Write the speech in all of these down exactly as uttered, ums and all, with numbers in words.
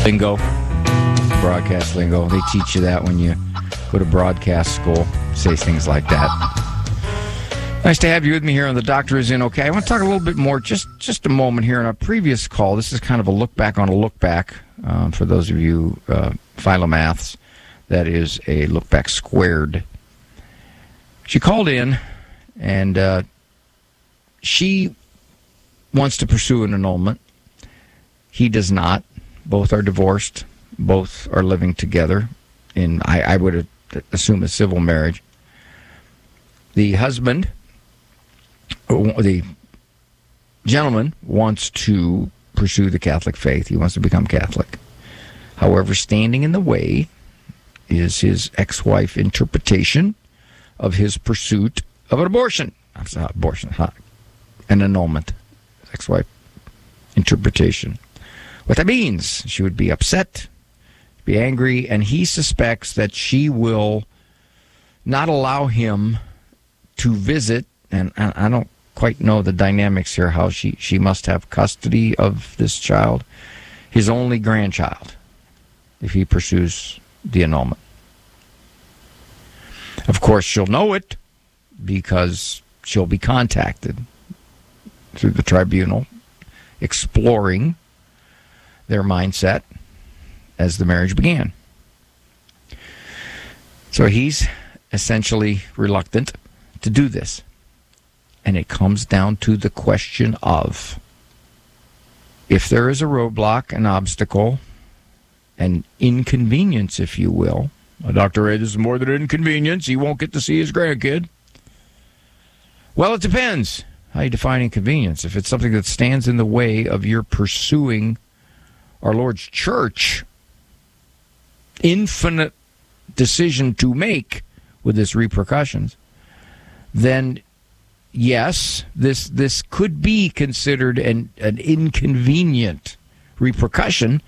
lingo, broadcast lingo. They teach you that when you go to broadcast school. Say things like that. Nice to have you with me here on The Doctor Is In Okay. I want to talk a little bit more, just just a moment here. In our previous call, this is kind of a look back on a look back. Um, for those of you uh, philomaths, that is a look back squared. She called in, and uh, she wants to pursue an annulment. He does not. Both are divorced. Both are living together in, I, I would assume, a civil marriage. The husband, the gentleman, wants to pursue the Catholic faith. He wants to become Catholic. However, standing in the way is his ex-wife interpretation of his pursuit of an abortion. I'm sorry, abortion, huh? An annulment. Ex-wife interpretation. What that means, she would be upset, be angry, and he suspects that she will not allow him to visit, and I don't quite know the dynamics here, how she, she must have custody of this child, his only grandchild, if he pursues the annulment. Of course, she'll know it because she'll be contacted through the tribunal, exploring their mindset as the marriage began. So he's essentially reluctant to do this. And it comes down to the question of, if there is a roadblock, an obstacle, an inconvenience, if you will, Doctor Ray, this is more than an inconvenience, he won't get to see his grandkid. Well, it depends how you define inconvenience. If it's something that stands in the way of your pursuing our Lord's church, infinite decision to make with its repercussions, then yes, this this could be considered an, an inconvenient repercussion.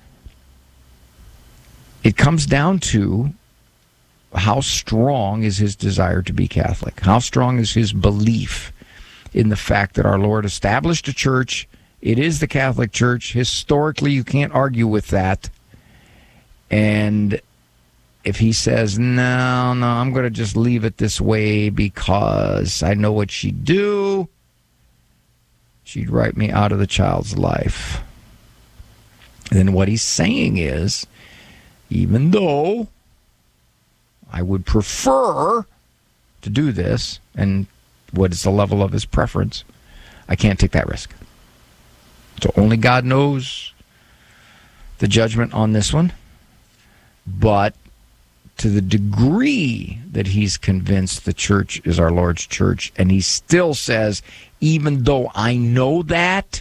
It comes down to how strong is his desire to be Catholic? How strong is his belief in the fact that our Lord established a church? It is the Catholic Church. Historically, you can't argue with that. And if he says, no, no, I'm going to just leave it this way because I know what she'd do, she'd write me out of the child's life. Then what he's saying is, even though I would prefer to do this, and what is the level of his preference, I can't take that risk. So only God knows the judgment on this one. But to the degree that he's convinced the church is our Lord's church, and he still says, even though I know that,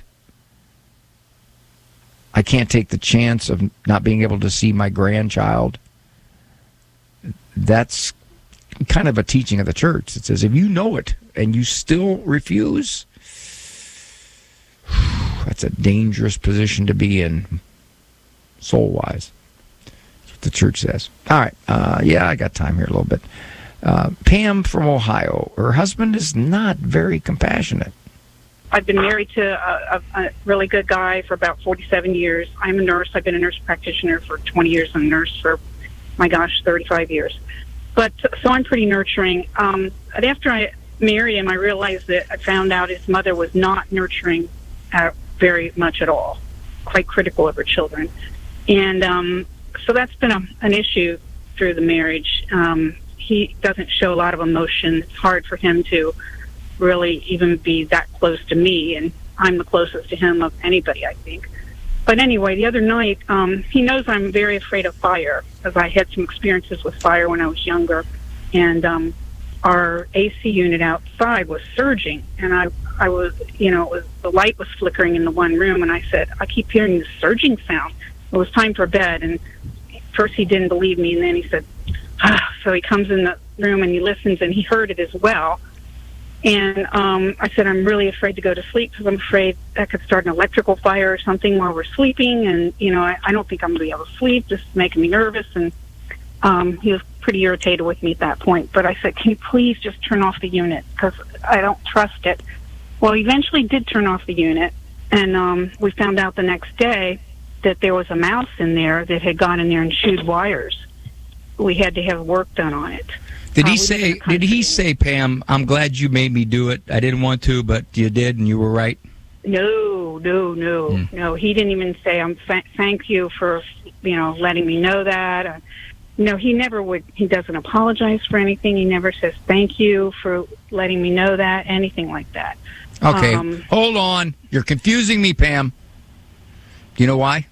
I can't take the chance of not being able to see my grandchild, that's kind of a teaching of the church. It says, if you know it and you still refuse, that's a dangerous position to be in, soul-wise. That's what the church says. All right. Uh, yeah, I got time here a little bit. Uh, Pam from Ohio. Her husband is not very compassionate. I've been married to a, a, a really good guy for about forty-seven years. I'm a nurse. I've been a nurse practitioner for twenty years. I'm a nurse for, my gosh, thirty-five years. But so I'm pretty nurturing. Um, but after I married him, I realized that I found out his mother was not nurturing uh, very much at all, quite critical of her children. And um, so that's been a, an issue through the marriage. Um, he doesn't show a lot of emotion. It's hard for him to really even be that close to me, and I'm the closest to him of anybody, I think. But anyway, the other night, um, he knows I'm very afraid of fire, because I had some experiences with fire when I was younger, and um, our A C unit outside was surging, and I, I was, you know, it was, the light was flickering in the one room, and I said, I keep hearing this surging sound. It was time for bed, and first he didn't believe me, and then he said, ah. So he comes in the room and he listens, and he heard it as well. And um, I said, I'm really afraid to go to sleep because I'm afraid that could start an electrical fire or something while we're sleeping. And, you know, I, I don't think I'm going to be able to sleep. This is making me nervous. And um, he was pretty irritated with me at that point. But I said, can you please just turn off the unit because I don't trust it. Well, he eventually did turn off the unit. And um, we found out the next day that there was a mouse in there that had gone in there and chewed wires. We had to have work done on it. Did Uh, he we say, live in the did he country. say, Pam, I'm glad you made me do it. I didn't want to, but you did and you were right? No, no, no, Hmm. no. He didn't even say, "I'm fa- thank you for, you know, letting me know that." Uh, no, he never would. He doesn't apologize for anything. He never says thank you for letting me know that. Anything like that. Okay, Um, hold on. You're confusing me, Pam. Do you know why?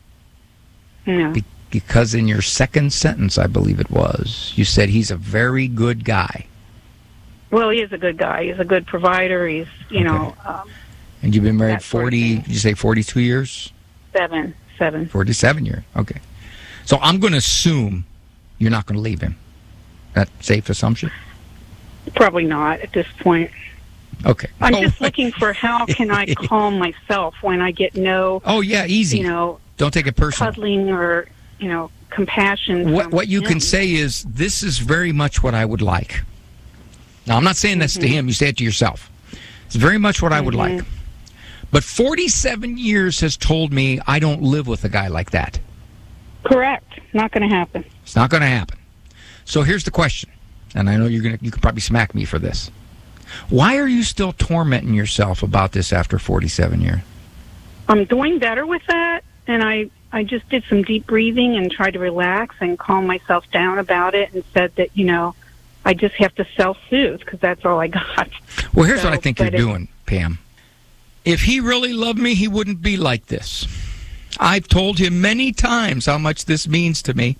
No. Be- because in your second sentence, I believe it was, you said he's a very good guy. Well, he is a good guy. He's a good provider. He's, you know, um, And you've been married That sort of forty, thing. did you say forty-two years? seven, seven. forty-seven years. Okay. So I'm going to assume you're not going to leave him. That safe assumption? Probably not at this point. Okay. I'm oh, just looking for how can I calm myself when I get no, Oh, yeah, easy. you know, Don't take it personal. cuddling or, you know, compassion. What from what you him. can say is, this is very much what I would like. Now, I'm not saying this to him. You say it to yourself. It's very much what I would Mhm. like. But forty-seven years has told me I don't live with a guy like that. Correct. Not going to happen. It's not going to happen. So here's the question, and I know you're gonna you could probably smack me for this. Why are you still tormenting yourself about this after forty-seven years? I'm doing better with that, and I, I just did some deep breathing and tried to relax and calm myself down about it and said that, you know, I just have to self-soothe because that's all I got. Well, here's So, what I think you're but it- doing, Pam. If he really loved me, he wouldn't be like this. I've told him many times how much this means to me,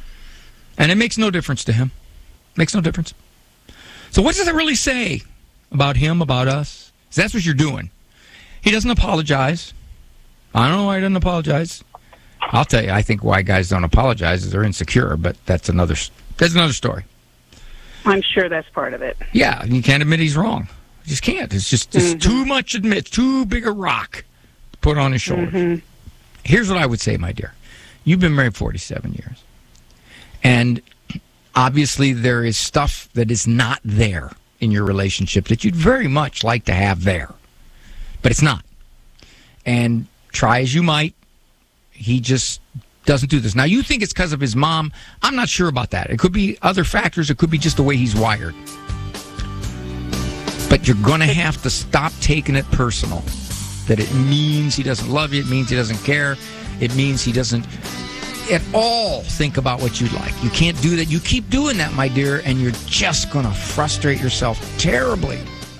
and it makes no difference to him. Makes no difference. So what does it really say about him, about us? 'Cause that's what you're doing. He doesn't apologize. I don't know why he doesn't apologize. I'll tell you, I think why guys don't apologize is they're insecure, but that's another that's another story. I'm sure that's part of it. Yeah, you can't admit he's wrong. You just can't. It's just it's Mhm. too much admit. It's too big a rock to put on his shoulders. Mhm. Here's what I would say, my dear. You've been married forty-seven years. And obviously there is stuff that is not there in your relationship that you'd very much like to have there. But it's not. And try as you might, he just doesn't do this. Now, you think it's because of his mom. I'm not sure about that. It could be other factors. It could be just the way he's wired. But you're going to have to stop taking it personal. That it means he doesn't love you. It means he doesn't care. It means he doesn't at all think about what you'd like. You can't do that. You keep doing that, my dear, and you're just going to frustrate yourself terribly.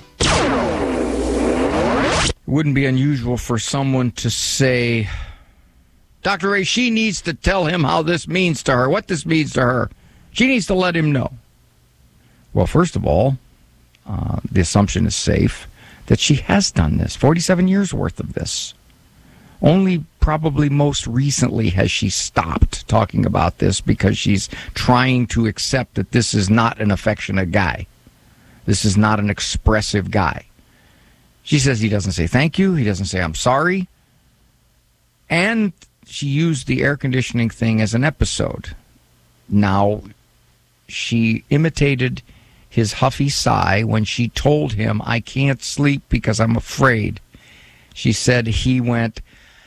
It wouldn't be unusual for someone to say, Doctor Ray, she needs to tell him how this means to her, what this means to her. She needs to let him know. Well, first of all, uh, the assumption is safe that she has done this, forty-seven years worth of this. Only probably most recently has she stopped talking about this because she's trying to accept that this is not an affectionate guy. This is not an expressive guy. She says he doesn't say thank you. He doesn't say I'm sorry. And she used the air conditioning thing as an episode. Now, she imitated his huffy sigh when she told him, I can't sleep because I'm afraid. She said he went,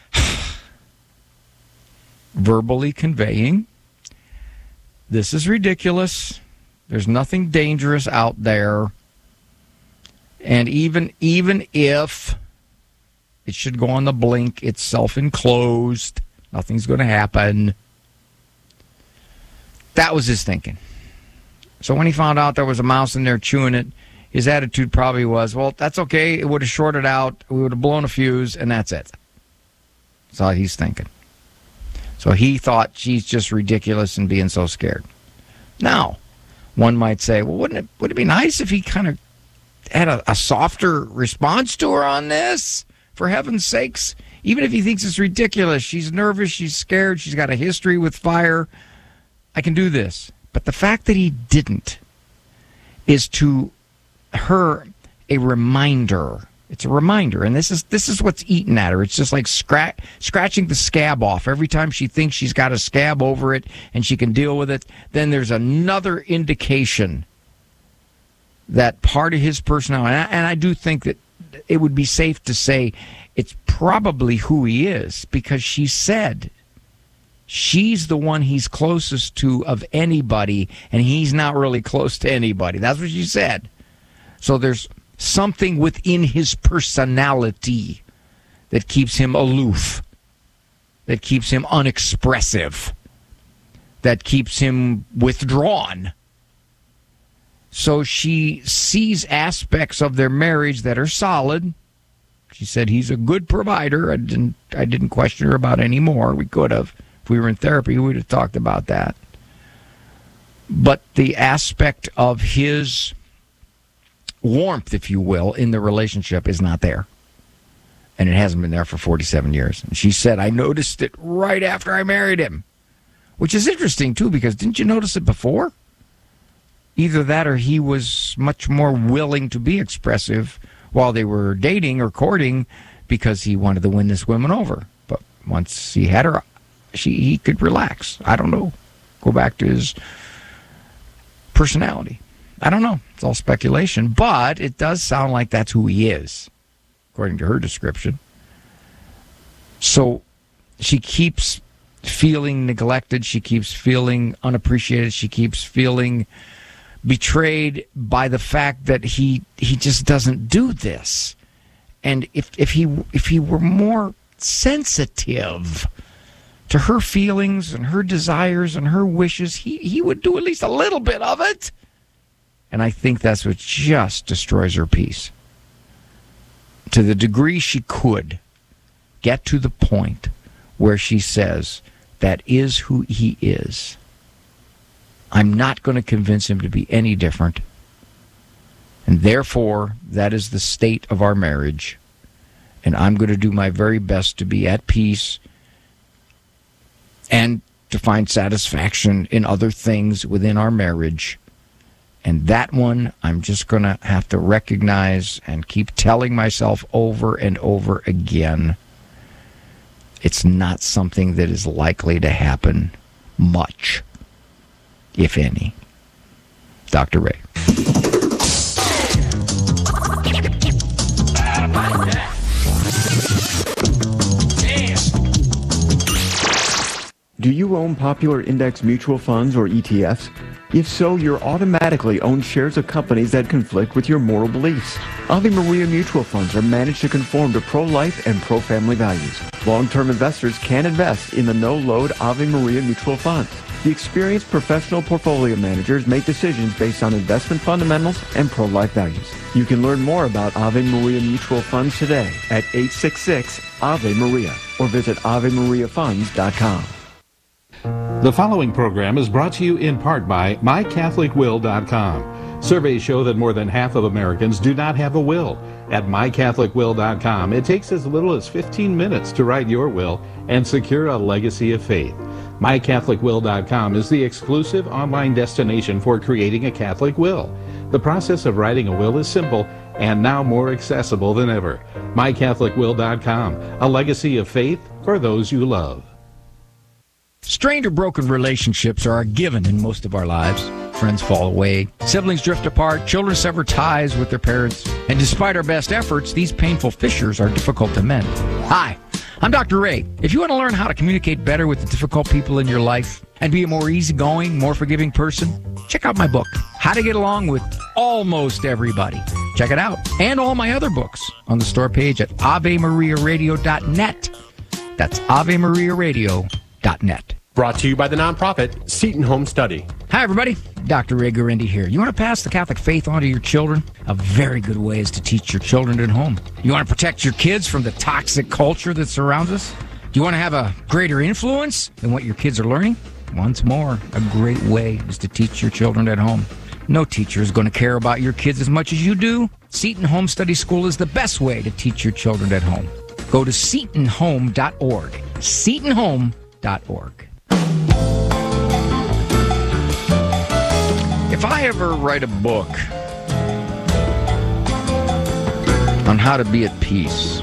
verbally conveying, this is ridiculous. There's nothing dangerous out there. And even even if it should go on the blink, it's self-enclosed. Nothing's going to happen. That was his thinking. So when he found out there was a mouse in there chewing it, his attitude probably was, well, that's okay. It would have shorted out. We would have blown a fuse, and that's it. That's all he's thinking. So he thought she's just ridiculous and being so scared. Now, one might say, well, wouldn't it, would it be nice if he kind of had a, a softer response to her on this? For heaven's sakes, even if he thinks it's ridiculous, she's nervous, she's scared, she's got a history with fire. I can do this. But the fact that he didn't is to her a reminder. It's a reminder, and this is this is what's eating at her. It's just like scratch, scratching the scab off. Every time she thinks she's got a scab over it and she can deal with it, then there's another indication that part of his personality, and I, and I do think that it would be safe to say it's probably who he is, because she said She's the one he's closest to of anybody, and he's not really close to anybody. That's what she said. So there's something within his personality that keeps him aloof, that keeps him unexpressive, that keeps him withdrawn. So she sees aspects of their marriage that are solid. She said he's a good provider. I didn't I didn't question her about any more. We could have. If we were in therapy, we would have talked about that. But the aspect of his warmth, if you will, in the relationship is not there. And it hasn't been there for forty-seven years. And she said, I noticed it right after I married him. Which is interesting, too, because didn't you notice it before? Either that or he was much more willing to be expressive while they were dating or courting because he wanted to win this woman over. But once he had her, she he could relax. I don't know. Go back to his personality. I don't know. It's all speculation. But it does sound like that's who he is, according to her description. So she keeps feeling neglected. She keeps feeling unappreciated. She keeps feeling betrayed by the fact that he he just doesn't do this. And if if he if he were more sensitive to her feelings and her desires and her wishes, he, he would do at least a little bit of it. And I think that's what just destroys her peace. To the degree she could get to the point where she says, that is who he is. I'm not going to convince him to be any different. And therefore, that is the state of our marriage. And I'm going to do my very best to be at peace and to find satisfaction in other things within our marriage. And that one, I'm just going to have to recognize and keep telling myself over and over again, it's not something that is likely to happen much, if any. Doctor Ray. Do you own popular index mutual funds or E T Fs? If so, you're automatically own shares of companies that conflict with your moral beliefs. Ave Maria mutual funds are managed to conform to pro-life and pro-family values. Long-term investors can invest in the no-load Ave Maria mutual funds. The experienced professional portfolio managers make decisions based on investment fundamentals and pro-life values. You can learn more about Ave Maria mutual funds today at eight six six Ave Maria or visit ave maria funds dot com. The following program is brought to you in part by my catholic will dot com. Surveys show that more than half of Americans do not have a will. At my catholic will dot com, it takes as little as fifteen minutes to write your will and secure a legacy of faith. my catholic will dot com is the exclusive online destination for creating a Catholic will. The process of writing a will is simple and now more accessible than ever. my catholic will dot com, a legacy of faith for those you love. Strained or broken relationships are a given in most of our lives. Friends fall away, siblings drift apart, children sever ties with their parents, and despite our best efforts, these painful fissures are difficult to mend. Hi, I'm Doctor Ray. If you want to learn how to communicate better with the difficult people in your life and be a more easygoing, more forgiving person, check out my book, How to Get Along with Almost Everybody. Check it out, and all my other books on the store page at ave maria radio dot net. That's ave maria radio dot net. Brought to you by the nonprofit Seton Home Study. Hi, everybody. Doctor Ray Guarendi here. You want to pass the Catholic faith on to your children? A very good way is to teach your children at home. You want to protect your kids from the toxic culture that surrounds us? Do you want to have a greater influence in what your kids are learning? Once more, a great way is to teach your children at home. No teacher is going to care about your kids as much as you do. Seton Home Study School is the best way to teach your children at home. Go to seton home dot org. seton home dot org. If I ever write a book on how to be at peace,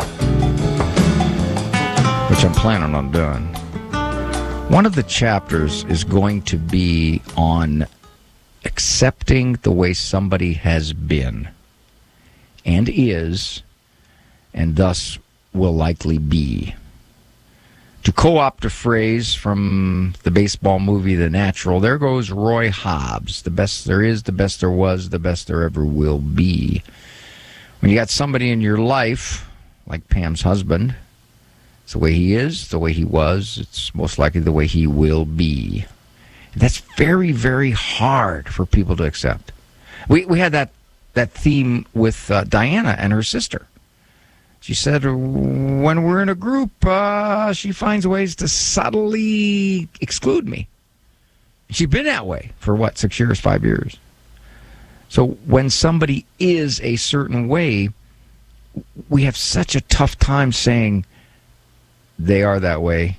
which I'm planning on doing, one of the chapters is going to be on accepting the way somebody has been and is, and thus will likely be. To co-opt a phrase from the baseball movie The Natural, there goes Roy Hobbs. The best there is, the best there was, the best there ever will be. When you got somebody in your life, like Pam's husband, it's the way he is, the way he was, it's most likely the way he will be. And that's very, very hard for people to accept. We we had that, that theme with uh, Diana and her sister. She said when we're in a group, uh, she finds ways to subtly exclude me. She's been that way for, what, six years, five years? So when somebody is a certain way, we have such a tough time saying they are that way.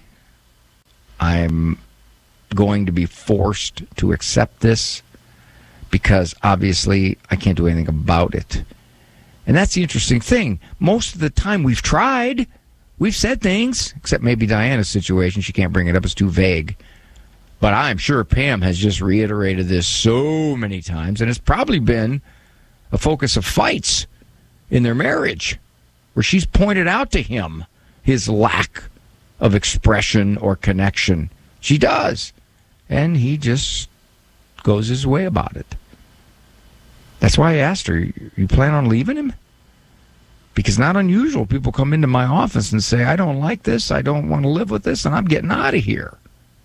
I'm going to be forced to accept this because obviously I can't do anything about it. And that's the interesting thing. Most of the time we've tried. We've said things, except maybe Diana's situation. She can't bring it up. It's too vague. But I'm sure Pam has just reiterated this so many times, and it's probably been a focus of fights in their marriage, where she's pointed out to him his lack of expression or connection. She does. And he just goes his way about it. That's why I asked her, you plan on leaving him? Because not unusual. People come into my office and say, I don't like this, I don't want to live with this, and I'm getting out of here.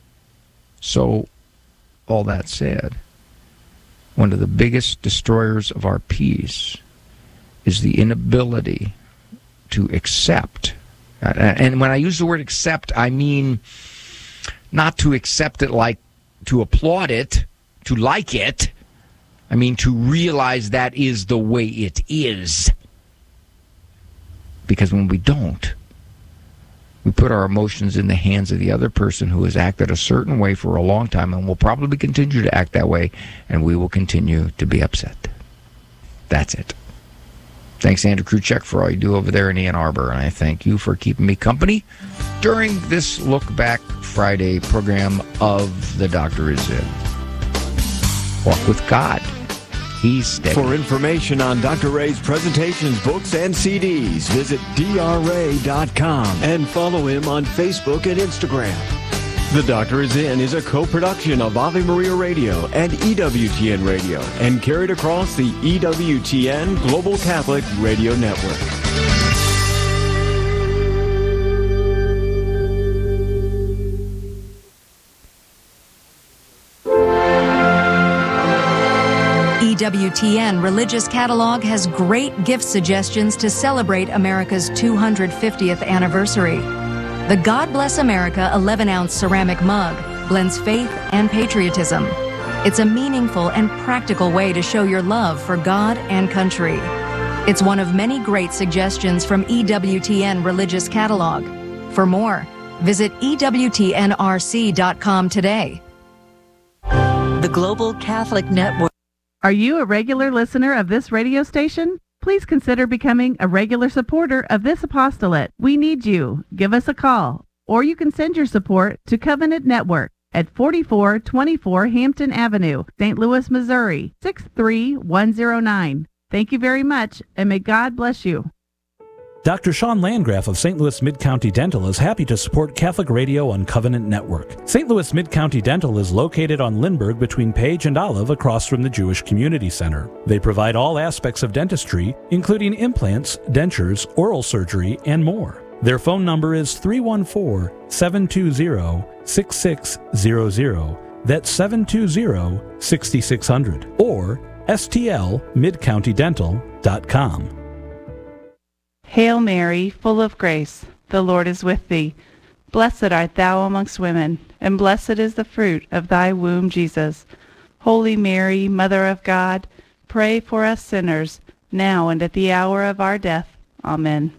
So, all that said, one of the biggest destroyers of our peace is the inability to accept. And when I use the word accept, I mean not to accept it like to applaud it, to like it. I mean to realize that is the way it is. Because when we don't, we put our emotions in the hands of the other person who has acted a certain way for a long time and will probably continue to act that way, and we will continue to be upset. That's it. Thanks, Andrew Kruchek, for all you do over there in Ann Arbor, and I thank you for keeping me company during this Look Back Friday program of The Doctor Is In. Walk with God. He's steady. For information on Doctor Ray's presentations, books, and C Ds, visit D R ray dot com and follow him on Facebook and Instagram. The Doctor Is In is a co-production of Ave Maria Radio and E W T N Radio and carried across the E W T N Global Catholic Radio Network. E W T N Religious Catalog has great gift suggestions to celebrate America's two hundred fiftieth anniversary. The God Bless America eleven ounce ceramic mug blends faith and patriotism. It's a meaningful and practical way to show your love for God and country. It's one of many great suggestions from E W T N Religious Catalog. For more, visit E W T N R C dot com today. The Global Catholic Network. Are you a regular listener of this radio station? Please consider becoming a regular supporter of this apostolate. We need you. Give us a call, or you can send your support to Covenant Network at forty-four twenty-four Hampton Avenue, Saint Louis, Missouri, six three one zero nine. Thank you very much, and may God bless you. Doctor Sean Landgraf of Saint Louis Mid-County Dental is happy to support Catholic Radio on Covenant Network. Saint Louis Mid-County Dental is located on Lindbergh between Page and Olive across from the Jewish Community Center. They provide all aspects of dentistry, including implants, dentures, oral surgery, and more. Their phone number is three one four, seven two zero, six six zero zero. That's seven two zero, six six zero zero. Or S T L mid county dental dot com. Hail Mary, full of grace, the Lord is with thee. Blessed art thou amongst women, and blessed is the fruit of thy womb, Jesus. Holy Mary, Mother of God, pray for us sinners, now and at the hour of our death. Amen.